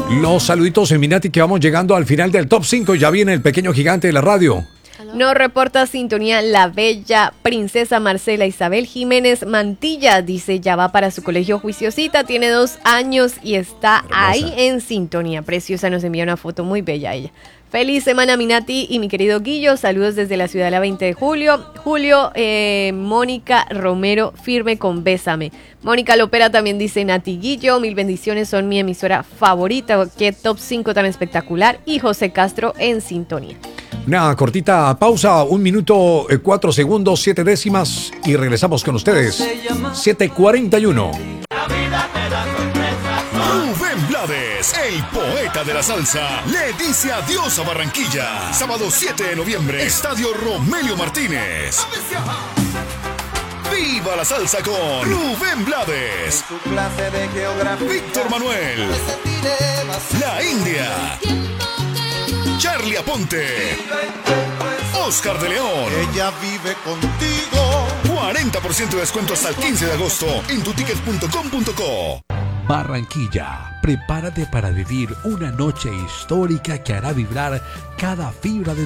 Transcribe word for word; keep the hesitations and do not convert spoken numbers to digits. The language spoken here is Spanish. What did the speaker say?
Los saluditos en Minati que vamos llegando al final del top cinco. Ya viene el pequeño gigante de la radio. Nos reporta sintonía la bella princesa Marcela Isabel Jiménez Mantilla. Dice, ya va para su colegio Juiciosita, tiene dos años y está Hermosa. ahí en sintonía. Preciosa, nos envía una foto muy bella ella. Feliz semana, Minati y mi querido Guillo. Saludos desde la ciudad de la veinte de julio. Julio, eh, Mónica Romero, firme con Bésame. Mónica Lopera también dice, Nati Guillo, mil bendiciones, son mi emisora favorita. Qué top cinco tan espectacular. Y José Castro en sintonía. Una cortita pausa, un minuto, eh, cuatro segundos, siete décimas y regresamos con ustedes. siete cuarenta y uno. Rubén Blades, el poeta de la salsa, le dice adiós a Barranquilla. Sábado siete de noviembre, Estadio Romelio Martínez. ¡Viva la salsa con Rubén Blades! Víctor Manuel, La India, Charlie Aponte, Oscar de León. Ella vive contigo. cuarenta por ciento de descuento hasta el quince de agosto en tuticket punto com punto co. Barranquilla, prepárate para vivir una noche histórica que hará vibrar cada fibra de